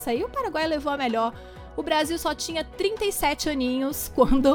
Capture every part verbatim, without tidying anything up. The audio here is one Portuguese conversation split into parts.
aí o Paraguai levou a melhor. O Brasil só tinha trinta e sete aninhos quando,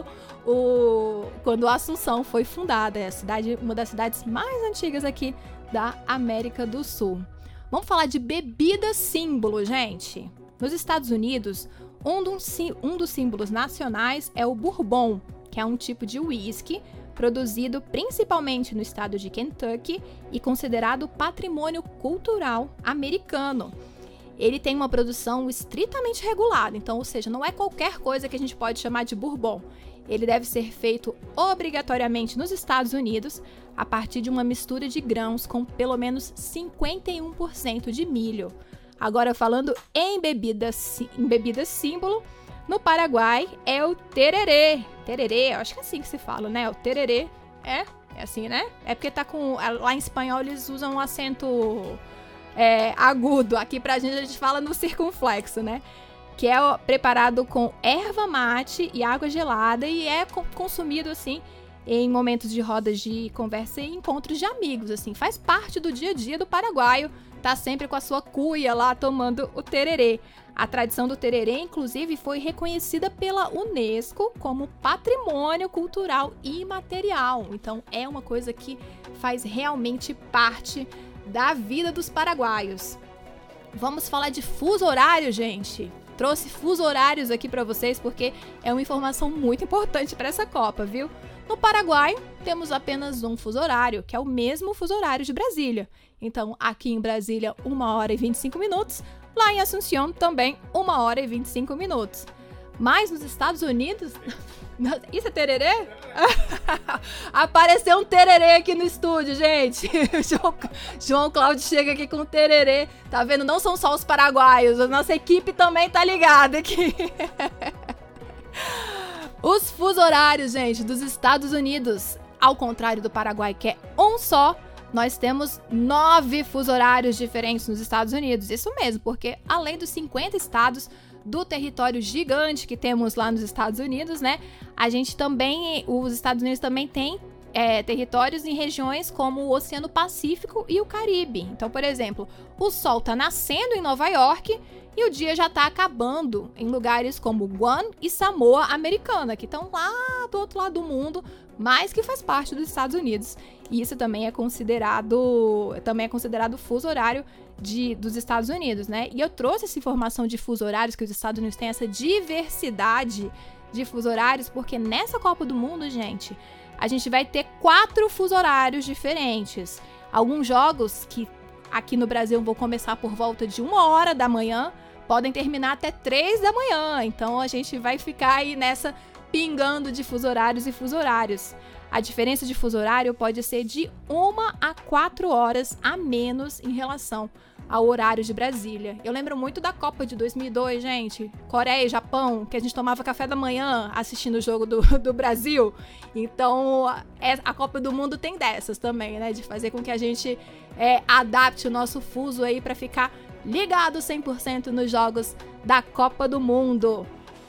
o, quando a Assunção foi fundada. É a cidade, uma das cidades mais antigas aqui da América do Sul. Vamos falar de bebida símbolo, gente. Nos Estados Unidos, um dos, um dos símbolos nacionais é o Bourbon, que é um tipo de uísque produzido principalmente no estado de Kentucky e considerado patrimônio cultural americano. Ele tem uma produção estritamente regulada, então, ou seja, não é qualquer coisa que a gente pode chamar de bourbon. Ele deve ser feito obrigatoriamente nos Estados Unidos a partir de uma mistura de grãos com pelo menos cinquenta e um por cento de milho. Agora, falando em bebida, em bebida símbolo, no Paraguai é o tererê. Tererê, eu acho que é assim que se fala, né? O tererê é, é assim, né? É porque tá com... Lá em espanhol eles usam um acento... É, agudo, aqui pra gente a gente fala no circunflexo, né? Que é ó, preparado com erva mate e água gelada e é co- consumido, assim, em momentos de rodas de conversa e encontros de amigos, assim. Faz parte do dia a dia do paraguaio, tá sempre com a sua cuia lá tomando o tererê. A tradição do tererê, inclusive, foi reconhecida pela Unesco como patrimônio cultural imaterial. Então, é uma coisa que faz realmente parte da vida dos paraguaios. Vamos falar de fuso horário, gente. Trouxe fuso horários aqui para vocês porque é uma informação muito importante para essa Copa, viu? No Paraguai, temos apenas um fuso horário, que é o mesmo fuso horário de Brasília. Então, aqui em Brasília, uma hora e vinte e cinco minutos. Lá em Assunção, também uma hora e vinte e cinco minutos. Mas nos Estados Unidos... Isso é tererê? Apareceu um tererê aqui no estúdio, gente. João, João Cláudio chega aqui com um tererê. Tá vendo? Não são só os paraguaios. A nossa equipe também tá ligada aqui. Os fusos horários, gente, dos Estados Unidos, ao contrário do Paraguai, que é um só, nós temos nove fusos horários diferentes nos Estados Unidos. Isso mesmo, porque além dos cinquenta estados do território gigante que temos lá nos Estados Unidos, né? A gente também, os Estados Unidos também tem é, territórios em regiões como o Oceano Pacífico e o Caribe. Então, por exemplo, o sol tá nascendo em Nova York e o dia já tá acabando em lugares como Guam e Samoa Americana, que estão lá do outro lado do mundo, mas que faz parte dos Estados Unidos. E isso também é considerado, também é considerado fuso horário de, dos Estados Unidos, né? E eu trouxe essa informação de fuso horários, que os Estados Unidos têm essa diversidade de fuso horários, porque nessa Copa do Mundo, gente, a gente vai ter quatro fuso horários diferentes. Alguns jogos que aqui no Brasil vão começar por volta de uma hora da manhã, podem terminar até três da manhã. Então a gente vai ficar aí nessa pingando de fuso horários e fuso horários. A diferença de fuso horário pode ser de uma a quatro horas a menos em relação ao horário de Brasília. Eu lembro muito da Copa de dois mil e dois, gente. Coreia e Japão, que a gente tomava café da manhã assistindo o jogo do, do Brasil. Então, a Copa do Mundo tem dessas também, né? De fazer com que a gente é, adapte o nosso fuso aí para ficar ligado cem por cento nos jogos da Copa do Mundo.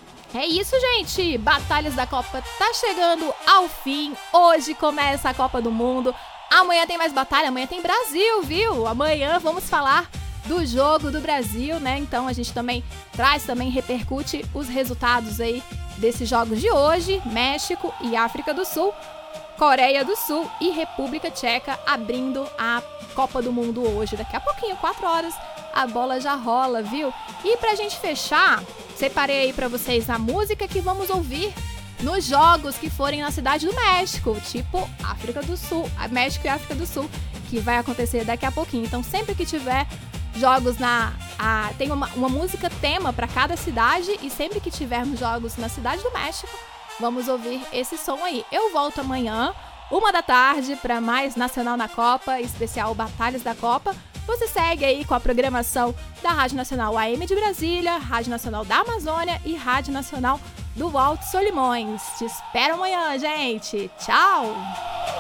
É isso, gente! Batalhas da Copa tá chegando ao fim. Hoje começa a Copa do Mundo. Amanhã tem mais batalha, amanhã tem Brasil, viu? Amanhã vamos falar do jogo do Brasil, né? Então a gente também traz, também repercute os resultados aí desses jogos de hoje. México e África do Sul, Coreia do Sul e República Tcheca abrindo a Copa do Mundo hoje. Daqui a pouquinho, quatro horas, a bola já rola, viu? E pra gente fechar, separei aí pra vocês a música que vamos ouvir nos jogos que forem na cidade do México, tipo África do Sul, México e África do Sul, que vai acontecer daqui a pouquinho. Então, sempre que tiver jogos na... A, tem uma, uma música tema para cada cidade e sempre que tivermos jogos na cidade do México, vamos ouvir esse som aí. Eu volto amanhã, uma da tarde, para mais Nacional na Copa, especial Batalhas da Copa. Você segue aí com a programação da Rádio Nacional A M de Brasília, Rádio Nacional da Amazônia e Rádio Nacional do Alto Solimões. Te espero amanhã, gente. Tchau!